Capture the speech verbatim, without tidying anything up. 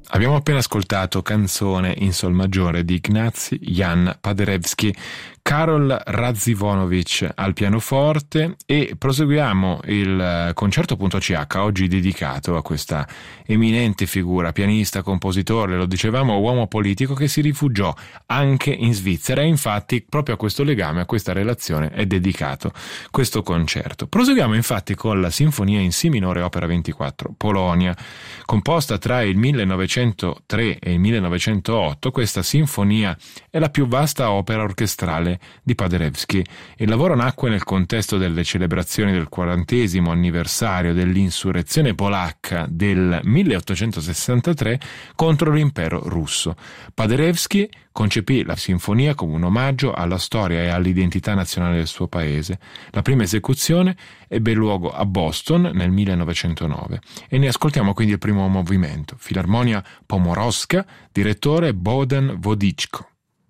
Abbiamo appena ascoltato Canzone in sol maggiore di Ignacy Jan Paderewski, Karol Radzivonovich al pianoforte, e proseguiamo il concerto.ch, oggi dedicato a questa eminente figura, pianista, compositore, lo dicevamo, uomo politico che si rifugiò anche in Svizzera, e infatti proprio a questo legame, a questa relazione è dedicato questo concerto. Proseguiamo infatti con la Sinfonia in Si minore opera ventiquattro, Polonia, composta tra il millenovecentotre e il millenovecentootto. Questa sinfonia è la più vasta opera orchestrale di Paderewski. Il lavoro nacque nel contesto delle celebrazioni del quarantesimo anniversario dell'insurrezione polacca del milleottocentosessantatré contro l'impero russo. Paderewski concepì la sinfonia come un omaggio alla storia e all'identità nazionale del suo paese. La prima esecuzione ebbe luogo a Boston nel millenovecentonove e ne ascoltiamo quindi il primo movimento. Filarmonia Pomorowska, direttore Bohdan Wodiczko.